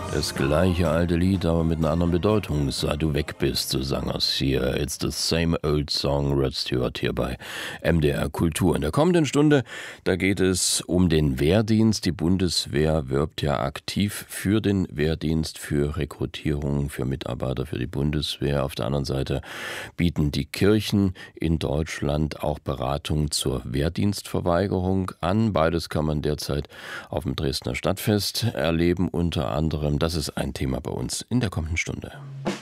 Das gleiche alte Lied, aber mit einer anderen Bedeutung. Seit du weg bist, so sang es hier. It's the same old song, Rod Stewart hier bei MDR Kultur. In der kommenden Stunde, da geht es um den Wehrdienst. Die Bundeswehr wirbt ja aktiv für den Wehrdienst, für Rekrutierung, für Mitarbeiter für die Bundeswehr. Auf der anderen Seite bieten die Kirchen in Deutschland auch Beratung zur Wehrdienstverweigerung an. Beides kann man derzeit auf dem Dresdner Stadtfest erleben, unter anderem. Das ist ein Thema bei uns in der kommenden Stunde.